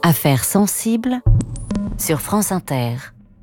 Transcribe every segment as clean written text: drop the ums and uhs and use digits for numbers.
Affaires sensibles sur France Inter.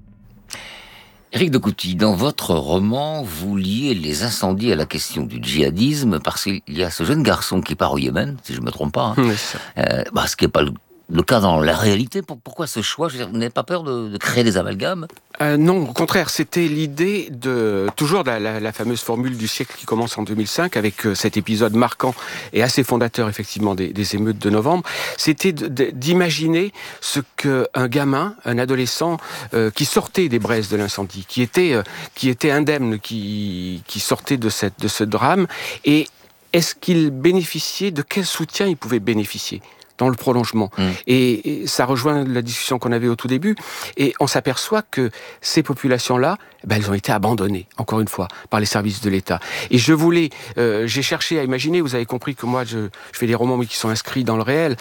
Éric de Couty, dans votre roman, vous liez les incendies à la question du djihadisme parce qu'il y a ce jeune garçon qui part au Yémen, si je ne me trompe pas, Oui, ce qui n'est pas le cas dans la réalité. Pourquoi ce choix? Je veux dire, vous n'avez pas peur de créer des amalgames? Non, au contraire, c'était l'idée de toujours la fameuse formule du siècle qui commence en 2005 avec cet épisode marquant et assez fondateur effectivement des émeutes de novembre. C'était d'imaginer ce qu'un gamin, un adolescent qui sortait des braises de l'incendie, qui était indemne, qui sortait de ce drame, et est-ce qu'il bénéficiait, de quel soutien il pouvait bénéficier dans le prolongement. Et ça rejoint la discussion qu'on avait au tout début, et on s'aperçoit que ces populations-là, elles ont été abandonnées, encore une fois, par les services de l'État. Et j'ai cherché à imaginer, vous avez compris que moi, je fais des romans mais qui sont inscrits dans le réel.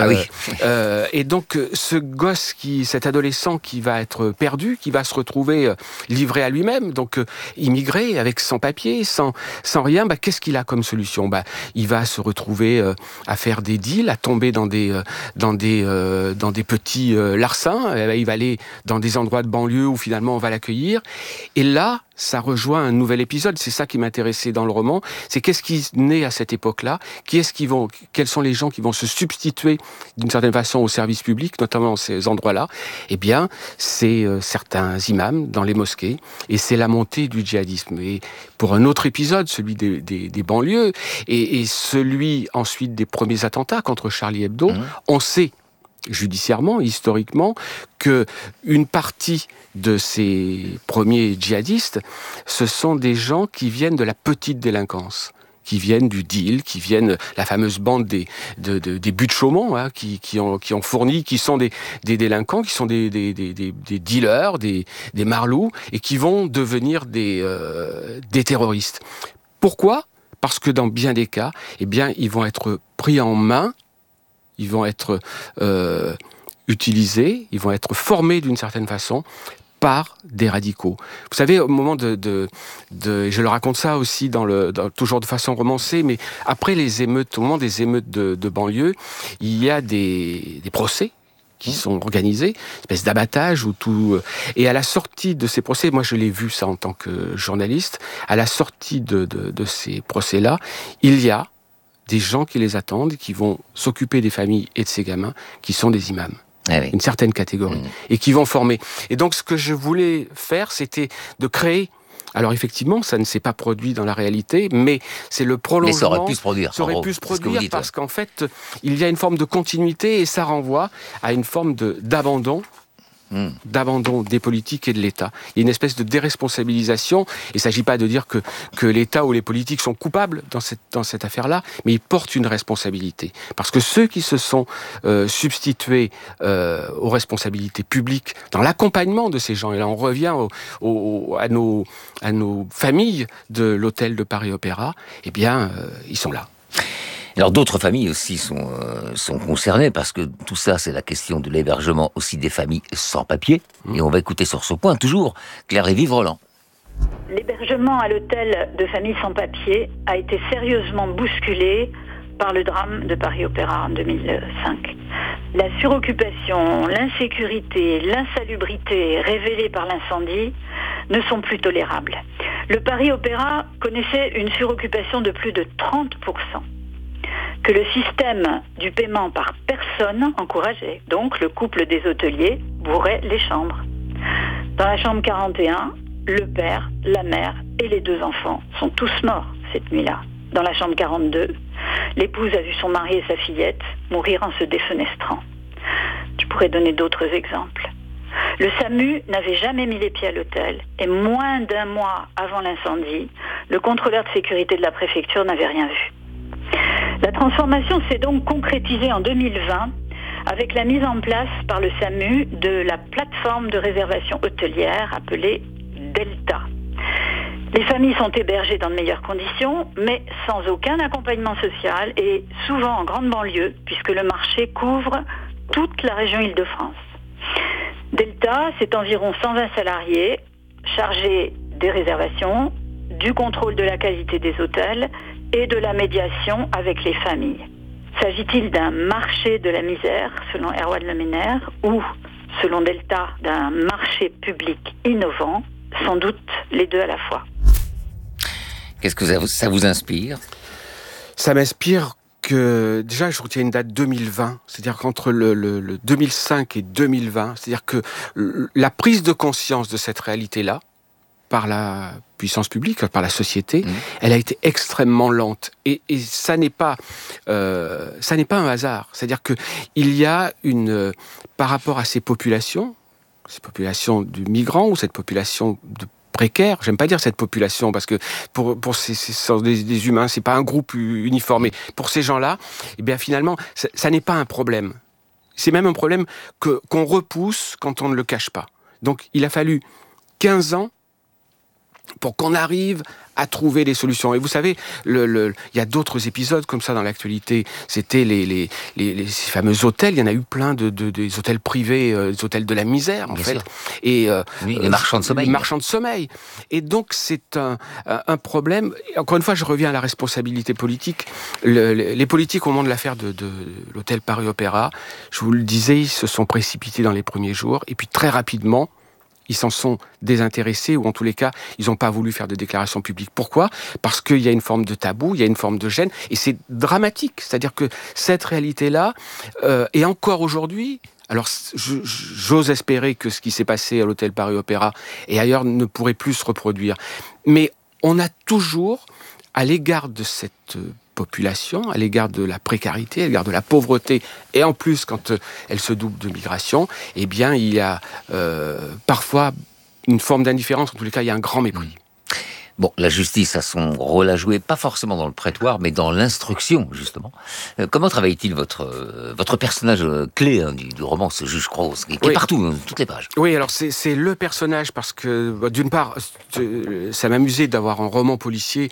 Et donc, cet adolescent qui va être perdu, qui va se retrouver livré à lui-même, donc immigré, avec sans papier, sans rien, qu'est-ce qu'il a comme solution? Il va se retrouver à faire des deals, à tomber dans des petits larcins. Il va aller dans des endroits de banlieue où finalement on va l'accueillir. Et là, ça rejoint un nouvel épisode. C'est ça qui m'intéressait dans le roman. C'est qu'est-ce qui naît à cette époque-là? Quels sont les gens qui vont se substituer d'une certaine façon au service public, notamment dans ces endroits-là? Eh bien, c'est certains imams dans les mosquées, et c'est la montée du djihadisme. Et pour un autre épisode, celui des banlieues, et celui ensuite des premiers attentats contre Charlie Hebdo, on sait judiciairement, historiquement, que une partie de ces premiers djihadistes, ce sont des gens qui viennent de la petite délinquance, qui viennent du deal, qui viennent la fameuse bande des buts de Chaumont, qui ont fourni, qui sont des délinquants, qui sont des dealers, des marlous, et qui vont devenir des terroristes. Pourquoi? Parce que dans bien des cas, ils vont être pris en main, ils vont être utilisés, ils vont être formés d'une certaine façon par des radicaux. Vous savez, au moment je le raconte ça aussi toujours de façon romancée, mais après les émeutes, au moment des émeutes de banlieue, il y a des procès qui sont organisés, une espèce d'abattage ou tout. Et à la sortie de ces procès, moi je l'ai vu ça en tant que journaliste, à la sortie de ces procès-là, il y a des gens qui les attendent, qui vont s'occuper des familles et de ces gamins, qui sont des imams. Une certaine catégorie, et qui vont former. Et donc, ce que je voulais faire, c'était de créer... Alors, effectivement, ça ne s'est pas produit dans la réalité, mais c'est le prolongement... Mais ça aurait pu se produire. Ça aurait pu se produire parce qu'en fait, il y a une forme de continuité, et ça renvoie à une forme d'abandon des politiques et de l'État. Il y a une espèce de déresponsabilisation. Il ne s'agit pas de dire que l'État ou les politiques sont coupables dans cette affaire-là, mais ils portent une responsabilité. Parce que ceux qui se sont substitués aux responsabilités publiques dans l'accompagnement de ces gens, et là on revient à nos familles de l'hôtel de Paris Opéra, ils sont là. Alors d'autres familles aussi sont concernées parce que tout ça, c'est la question de l'hébergement aussi des familles sans papier. Et on va écouter sur ce point toujours Claire Lévy-Vrelant. L'hébergement à l'hôtel de familles sans papier a été sérieusement bousculé par le drame de Paris Opéra en 2005. La suroccupation, l'insécurité, l'insalubrité révélées par l'incendie ne sont plus tolérables. Le Paris Opéra connaissait une suroccupation de plus de 30%. Que le système du paiement par personne encourageait. Donc, le couple des hôteliers bourrait les chambres. Dans la chambre 41, le père, la mère et les 2 enfants sont tous morts cette nuit-là. Dans la chambre 42, l'épouse a vu son mari et sa fillette mourir en se défenestrant. Je pourrais donner d'autres exemples. Le SAMU n'avait jamais mis les pieds à l'hôtel et moins d'1 mois avant l'incendie, le contrôleur de sécurité de la préfecture n'avait rien vu. La transformation s'est donc concrétisée en 2020 avec la mise en place par le SAMU de la plateforme de réservation hôtelière appelée Delta. Les familles sont hébergées dans de meilleures conditions, mais sans aucun accompagnement social et souvent en grande banlieue, puisque le marché couvre toute la région Île-de-France. Delta, c'est environ 120 salariés chargés des réservations, du contrôle de la qualité des hôtels et de la médiation avec les familles. S'agit-il d'un marché de la misère, selon Erwan Lemener, ou, selon Delta, d'un marché public innovant? Sans doute les deux à la fois. Qu'est-ce que ça vous inspire? Ça m'inspire que, déjà, je retiens une date 2020, c'est-à-dire qu'entre le 2005 et 2020, c'est-à-dire que la prise de conscience de cette réalité-là, par la puissance publique, par la société, elle a été extrêmement lente. Et ça n'est pas un hasard. C'est-à-dire que il y a par rapport à ces populations de migrants ou cette population de précaires, j'aime pas dire cette population parce que pour ces des humains, c'est pas un groupe uniformé. Pour ces gens-là, eh bien finalement, ça n'est pas un problème. C'est même un problème qu'on repousse quand on ne le cache pas. Donc il a fallu 15 ans pour qu'on arrive à trouver des solutions. Et vous savez, il y a d'autres épisodes comme ça dans l'actualité. C'était ces fameux hôtels. Il y en a eu plein des hôtels privés, des hôtels de la misère, en Bien fait. sûr. Et Les marchands de sommeil. Les marchands de sommeil. Et donc, c'est un problème. Encore une fois, je reviens à la responsabilité politique. Les politiques, au moment de l'affaire de l'hôtel Paris Opéra, je vous le disais, ils se sont précipités dans les premiers jours. Et puis, très rapidement, ils s'en sont désintéressés, ou en tous les cas, ils n'ont pas voulu faire de déclaration publique. Pourquoi ? Parce qu'il y a une forme de tabou, il y a une forme de gêne, et c'est dramatique. C'est-à-dire que cette réalité-là, et encore aujourd'hui, alors j'ose espérer que ce qui s'est passé à l'hôtel Paris Opéra et ailleurs ne pourrait plus se reproduire. Mais on a toujours, à l'égard de cette population, à l'égard de la précarité, à l'égard de la pauvreté, et en plus quand elle se double de migration, eh bien il y a parfois une forme d'indifférence, en tous les cas il y a un grand mépris. Bon, la justice a son rôle à jouer, pas forcément dans le prétoire, mais dans l'instruction, justement. Comment travaille-t-il votre personnage clé du roman, ce juge Croce, qui est partout, dans toutes les pages? Oui, alors c'est le personnage, parce que, d'une part, ça m'amusait d'avoir un roman policier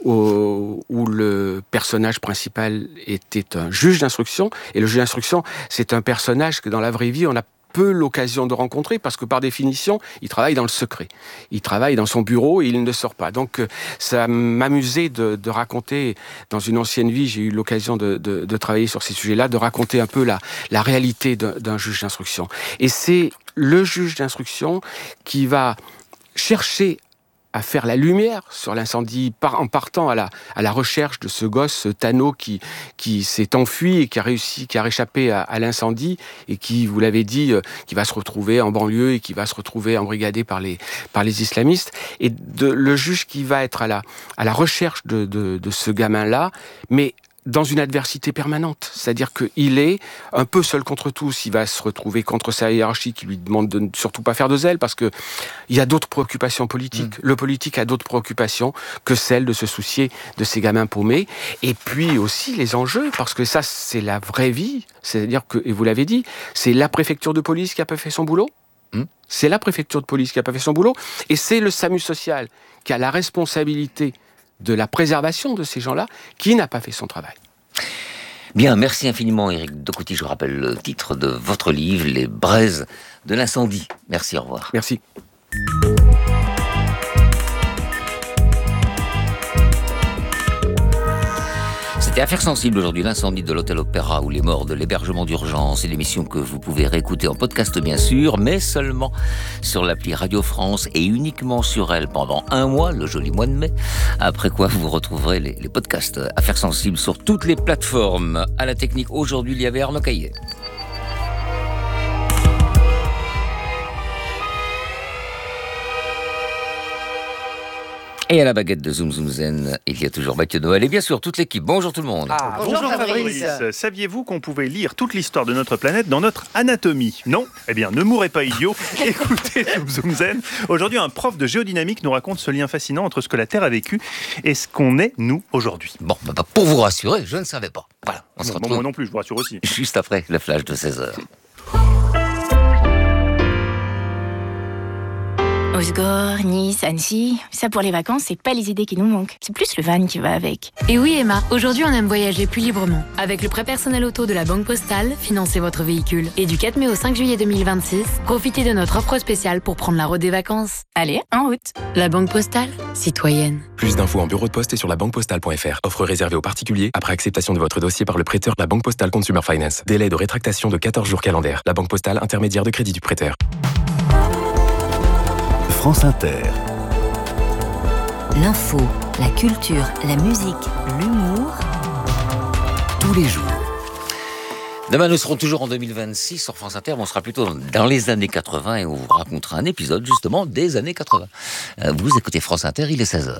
où le personnage principal était un juge d'instruction, et le juge d'instruction, c'est un personnage que dans la vraie vie, on a peu l'occasion de rencontrer parce que par définition, il travaille dans le secret. Il travaille dans son bureau et il ne sort pas. Donc ça m'amusait de raconter, dans une ancienne vie, j'ai eu l'occasion de travailler sur ces sujets-là, de raconter un peu la réalité d'un juge d'instruction. Et c'est le juge d'instruction qui va chercher à faire la lumière sur l'incendie en partant à la recherche de ce gosse, Tano, qui s'est enfui et qui a réchappé à l'incendie et qui, vous l'avez dit, qui va se retrouver en banlieue et qui va se retrouver embrigadé par les islamistes. Et le juge qui va être à la recherche de ce gamin-là, mais dans une adversité permanente. C'est-à-dire qu'il est un peu seul contre tous. Il va se retrouver contre sa hiérarchie qui lui demande de ne surtout pas faire de zèle parce que il y a d'autres préoccupations politiques. Le politique a d'autres préoccupations que celle de se soucier de ces gamins paumés. Et puis aussi les enjeux, parce que ça, c'est la vraie vie. C'est-à-dire que, et vous l'avez dit, c'est la préfecture de police qui a pas fait son boulot. C'est la préfecture de police qui a pas fait son boulot. Et c'est le SAMU social qui a la responsabilité de la préservation de ces gens-là, qui n'a pas fait son travail. Bien, merci infiniment Éric Docouty. Je vous rappelle le titre de votre livre, Les braises de l'incendie. Merci, au revoir. Merci. C'était Affaires sensibles aujourd'hui, l'incendie de l'hôtel Opéra ou les morts de l'hébergement d'urgence. C'est l'émission que vous pouvez réécouter en podcast bien sûr, mais seulement sur l'appli Radio France et uniquement sur elle pendant un mois, le joli mois de mai. Après quoi vous retrouverez les podcasts Affaires sensibles sur toutes les plateformes. À la technique aujourd'hui, il y avait Arnaud Caillet. Et à la baguette de Zoom Zoom Zen, il y a toujours Mathieu Noël et bien sûr toute l'équipe. Bonjour tout le monde. Bonjour Fabrice. Saviez-vous qu'on pouvait lire toute l'histoire de notre planète dans notre anatomie ? Non ? Eh bien, ne mourrez pas idiot, écoutez Zoom Zoom Zen. Aujourd'hui, un prof de géodynamique nous raconte ce lien fascinant entre ce que la Terre a vécu et ce qu'on est, nous, aujourd'hui. Bon, pour vous rassurer, je ne savais pas. Voilà, on se retrouve moi non plus, je vous rassure aussi. Juste après le flash de 16h. Osgore, Nice, Annecy, ça pour les vacances, c'est pas les idées qui nous manquent. C'est plus le van qui va avec. Et oui Emma, aujourd'hui on aime voyager plus librement. Avec le prêt personnel auto de la Banque Postale, financez votre véhicule. Et du 4 mai au 5 juillet 2026, profitez de notre offre spéciale pour prendre la route des vacances. Allez, en route. La Banque Postale, citoyenne. Plus d'infos en bureau de poste et sur labanquepostale.fr. Offre réservée aux particuliers après acceptation de votre dossier par le prêteur La Banque Postale Consumer Finance. Délai de rétractation de 14 jours calendaires. La Banque Postale, intermédiaire de crédit du prêteur. France Inter. L'info, la culture, la musique, l'humour, Tous les jours. Demain, nous serons toujours en 2026 sur France Inter, mais on sera plutôt dans les années 80 et on vous racontera un épisode justement des années 80. Vous écoutez France Inter, il est 16h.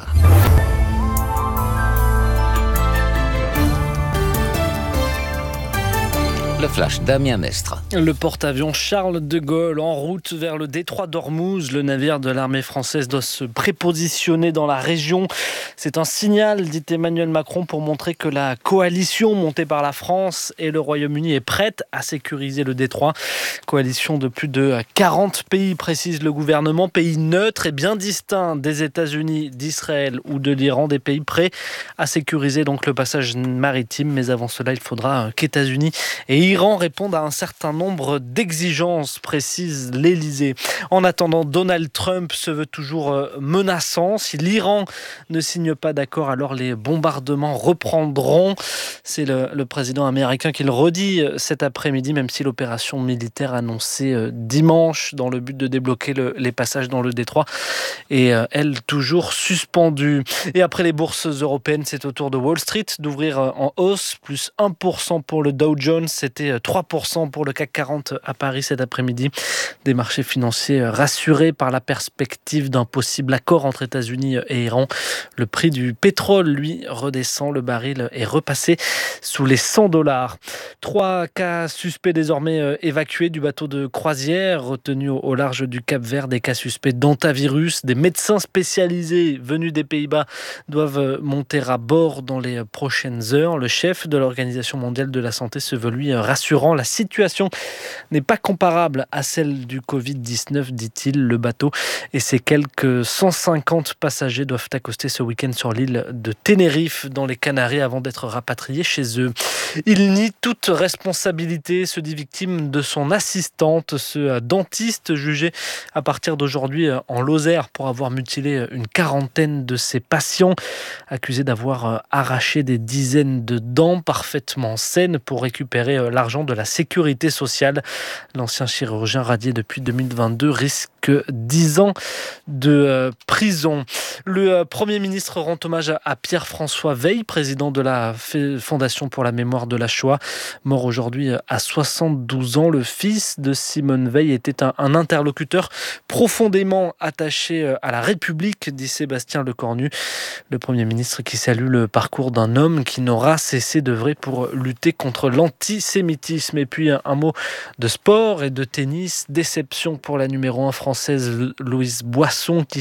Le flash, Damien Mestre. Le porte-avions Charles de Gaulle en route vers le détroit d'Ormuz. Le navire de l'armée française doit se prépositionner dans la région. C'est un signal, dit Emmanuel Macron, pour montrer que la coalition montée par la France et le Royaume-Uni est prête à sécuriser le détroit. Coalition de plus de 40 pays, précise le gouvernement, pays neutres et bien distincts des États-Unis, d'Israël ou de l'Iran, des pays prêts à sécuriser donc le passage maritime. Mais avant cela, il faudra qu'États-Unis et Iran répondent à un certain nombre d'exigences, précise l'Élysée. En attendant, Donald Trump se veut toujours menaçant. Si l'Iran ne signe pas d'accord, alors les bombardements reprendront. C'est le président américain qui le redit cet après-midi, même si l'opération militaire annoncée dimanche dans le but de débloquer les passages dans le détroit est, elle, toujours suspendue. Et après les bourses européennes, c'est au tour de Wall Street d'ouvrir en hausse, plus 1% pour le Dow Jones. C'était 3% pour le CAC 40 à Paris cet après-midi. Des marchés financiers rassurés par la perspective d'un possible accord entre États-Unis et Iran. Le prix du pétrole, lui, redescend. Le baril est repassé sous les $100. 3 cas suspects désormais évacués du bateau de croisière retenu au large du Cap-Vert. Des cas suspects d'hantavirus. Des médecins spécialisés venus des Pays-Bas doivent monter à bord dans les prochaines heures. Le chef de l'Organisation mondiale de la santé se veut lui rassurant. La situation n'est pas comparable à celle du Covid-19, dit-il. Le bateau et ses quelques 150 passagers doivent accoster ce week-end sur l'île de Tenerife, dans les Canaries, avant d'être rapatriés chez eux. Il nie toute responsabilité, se dit victime de son assistante, ce dentiste jugé à partir d'aujourd'hui en Lozère pour avoir mutilé une quarantaine de ses patients, accusé d'avoir arraché des dizaines de dents parfaitement saines pour récupérer l'argent de la sécurité sociale. L'ancien chirurgien radié depuis 2022 risque 10 ans de prison. Le Premier ministre rend hommage à Pierre-François Veil, président de la Fondation pour la mémoire de la Shoah. Mort aujourd'hui à 72 ans, le fils de Simone Veil était un interlocuteur profondément attaché à la République, dit Sébastien Lecornu. Le Premier ministre qui salue le parcours d'un homme qui n'aura cessé d'œuvrer pour lutter contre l'antisémitisme. Et puis un mot de sport et de tennis. Déception pour la numéro 1 française Louise Boisson qui